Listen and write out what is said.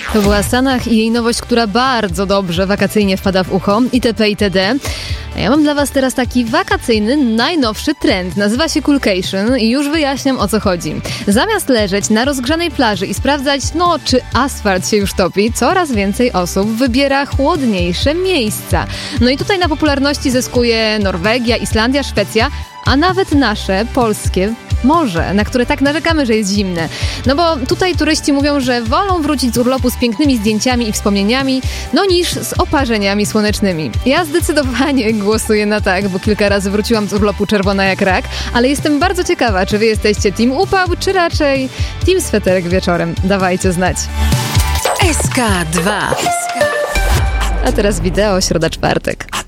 To była Sanach i jej nowość, która bardzo dobrze wakacyjnie wpada w ucho. itp. itd. A ja mam dla was teraz taki wakacyjny, najnowszy trend. Nazywa się Coolcation i już wyjaśniam, o co chodzi. Zamiast leżeć na rozgrzanej plaży i sprawdzać, czy asfalt się już topi, coraz więcej osób wybiera chłodniejsze miejsca. No i tutaj na popularności zyskuje Norwegia, Islandia, Szwecja, a nawet nasze, polskie morze, na które tak narzekamy, że jest zimne. No bo tutaj turyści mówią, że wolą wrócić z urlopu z pięknymi zdjęciami i wspomnieniami, niż z oparzeniami słonecznymi. Ja zdecydowanie głosuję na tak, bo kilka razy wróciłam z urlopu czerwona jak rak, ale jestem bardzo ciekawa, czy wy jesteście team upał, czy raczej team sweterek wieczorem. Dawajcie znać. SK2. A teraz wideo, środa, czwartek.